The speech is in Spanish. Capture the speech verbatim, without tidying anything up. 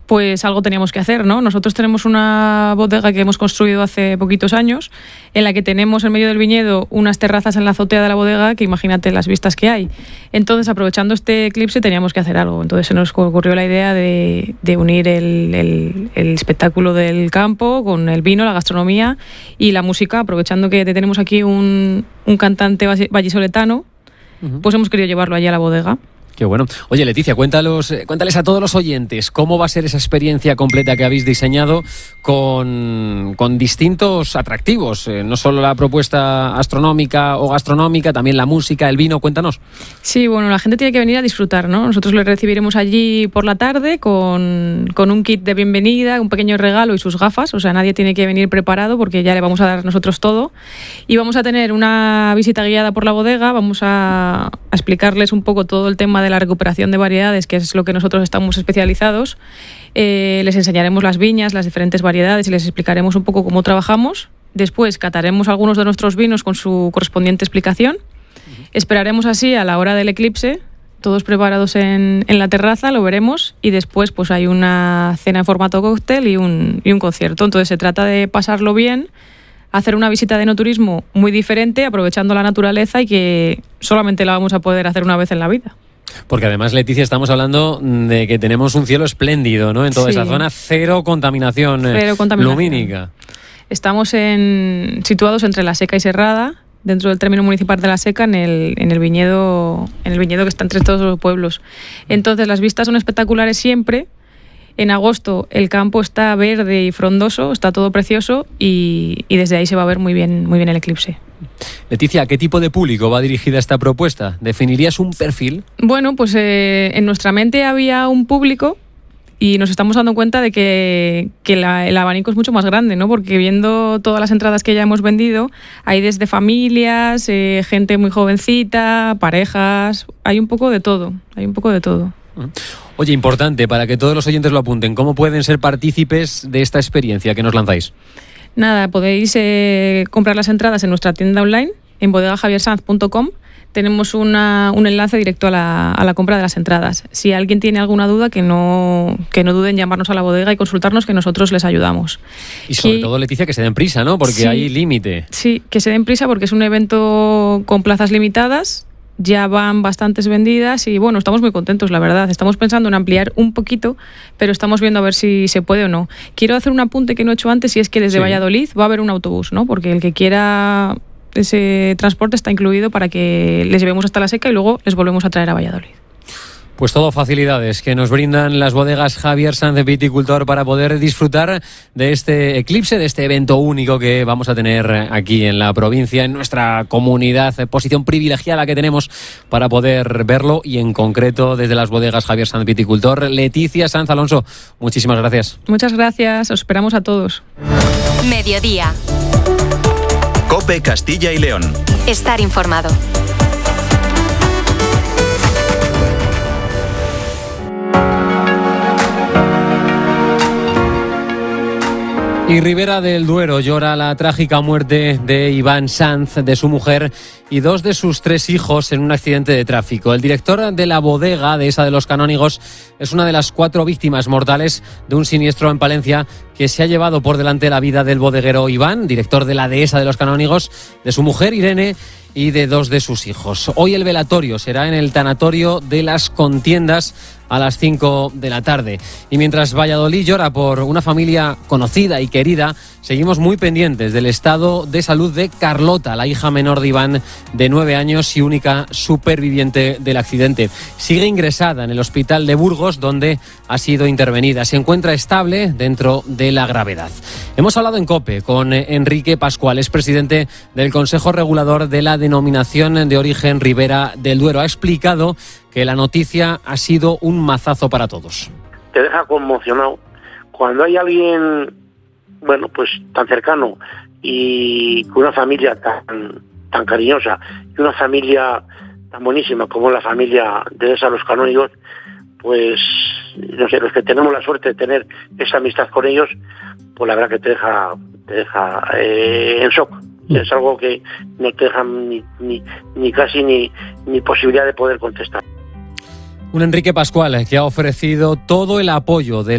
pues algo teníamos que hacer, ¿no? Nosotros tenemos una bodega que hemos construido hace poquitos años, en la que tenemos en medio del viñedo unas terrazas en la azotea de la bodega, que imagínate las vistas que hay. Entonces, aprovechando este eclipse, teníamos que hacer algo. Entonces se nos ocurrió la idea de, de unir el, el, el espectáculo del campo con el vino, la gastronomía y la música, aprovechando que tenemos aquí un, un cantante vallisoletano, uh-huh. pues hemos querido llevarlo allí a la bodega. Qué bueno. Oye, Leticia, cuéntalos, cuéntales a todos los oyentes cómo va a ser esa experiencia completa que habéis diseñado con, con distintos atractivos. Eh, no solo la propuesta astronómica o gastronómica, también la música, el vino. Cuéntanos. Sí, bueno, la gente tiene que venir a disfrutar, ¿no? Nosotros le recibiremos allí por la tarde con, con un kit de bienvenida, un pequeño regalo y sus gafas. O sea, nadie tiene que venir preparado porque ya le vamos a dar nosotros todo. Y vamos a tener una visita guiada por la bodega. Vamos a, a explicarles un poco todo el tema de la recuperación de variedades, que es lo que nosotros estamos especializados. Eh, les enseñaremos las viñas, las diferentes variedades y les explicaremos un poco cómo trabajamos. Después cataremos algunos de nuestros vinos con su correspondiente explicación. Uh-huh. Esperaremos así a la hora del eclipse, todos preparados en, en la terraza, lo veremos, y después pues hay una cena en formato cóctel y un, y un concierto. Entonces se trata de pasarlo bien, hacer una visita de enoturismo muy diferente, aprovechando la naturaleza y que solamente la vamos a poder hacer una vez en la vida. Porque además, Leticia, estamos hablando de que tenemos un cielo espléndido, ¿no? En toda sí. esa zona, cero contaminación, cero contaminación lumínica. Estamos en, situados entre La Seca y Serrada, dentro del término municipal de La Seca, en el, en el viñedo, en el viñedo que está entre todos los pueblos. Entonces, las vistas son espectaculares siempre. En agosto el campo está verde y frondoso, está todo precioso y, y desde ahí se va a ver muy bien, muy bien el eclipse. Leticia, ¿a qué tipo de público va dirigida esta propuesta? ¿Definirías un perfil? Bueno, pues eh, en nuestra mente había un público y nos estamos dando cuenta de que, que la, el abanico es mucho más grande, ¿no? Porque viendo todas las entradas que ya hemos vendido, hay desde familias, eh, gente muy jovencita, parejas, hay un poco de todo, hay un poco de todo. Oye, importante, para que todos los oyentes lo apunten, ¿cómo pueden ser partícipes de esta experiencia que nos lanzáis? Nada, podéis eh, comprar las entradas en nuestra tienda online, en bodega javier sanz punto com. Tenemos una, un enlace directo a la, a la compra de las entradas. Si alguien tiene alguna duda, que no, que no duden en llamarnos a la bodega y consultarnos, que nosotros les ayudamos. Y sobre que, todo, Leticia, que se den prisa, ¿no? Porque sí, hay límite. Sí, que se den prisa porque es un evento con plazas limitadas. Ya van bastantes vendidas y bueno, estamos muy contentos, la verdad. Estamos pensando en ampliar un poquito, pero estamos viendo a ver si se puede o no. Quiero hacer un apunte que no he hecho antes y es que desde sí. Valladolid va a haber un autobús, ¿no? Porque el que quiera ese transporte está incluido para que les llevemos hasta La Seca y luego les volvemos a traer a Valladolid. Pues todo facilidades que nos brindan las bodegas Javier Sanz Viticultor para poder disfrutar de este eclipse, de este evento único que vamos a tener aquí en la provincia, en nuestra comunidad, posición privilegiada que tenemos para poder verlo y en concreto desde las bodegas Javier Sanz Viticultor. Leticia Sanz Alonso, muchísimas gracias. Muchas gracias, os esperamos a todos. Mediodía. COPE Castilla y León. Estar informado. Y Ribera del Duero llora la trágica muerte de Iván Sanz, de su mujer y dos de sus tres hijos en un accidente de tráfico. El director de la bodega Dehesa de los Canónigos es una de las cuatro víctimas mortales de un siniestro en Palencia que se ha llevado por delante la vida del bodeguero Iván, director de la Dehesa de los Canónigos, de su mujer Irene y de dos de sus hijos. Hoy el velatorio será en el tanatorio de Las Contiendas a las cinco de la tarde. Y mientras Valladolid llora por una familia conocida y querida, seguimos muy pendientes del estado de salud de Carlota, la hija menor de Iván, de nueve años y única superviviente del accidente. Sigue ingresada en el hospital de Burgos, donde ha sido intervenida. Se encuentra estable dentro de la gravedad. Hemos hablado en COPE con Enrique Pascual, es presidente del Consejo Regulador de la Denominación de Origen Ribera del Duero. Ha explicado que la noticia ha sido un mazazo para todos. Te deja conmocionado cuando hay alguien, bueno, pues tan cercano y con una familia tan tan cariñosa y una familia tan buenísima como la familia de Dehesa de los Canónigos, pues no sé, los que tenemos la suerte de tener esa amistad con ellos, pues la verdad que te deja te deja eh, en shock. Es algo que no te deja ni, ni, ni casi ni, ni posibilidad de poder contestar. Un Enrique Pascual que ha ofrecido todo el apoyo de